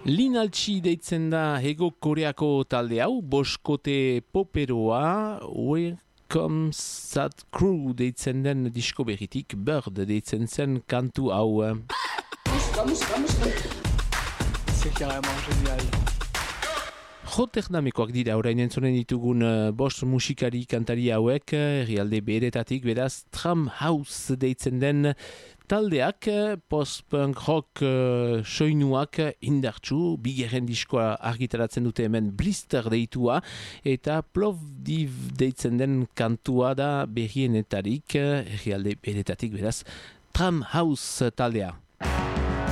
Linaltsi deitzen da Hego Koreako talde hau, boskote poperoa, Where Comes That Crew deitzen den disko berritik, Bird deitzen zen kantu hau. C'est carrément génial. Rotterdamikoak dira orain entzonen ditugun bost musikari kantari hauek, herrialde beretatik, beraz Tram House deitzen den taldeak, post-punk rock soinuak indartsu, bigarren diskoa argitaratzen dute hemen Blister deitua, eta Plovdiv deitzen den kantua da berrienetarik, herrialde beretatik, beraz Tram House taldea.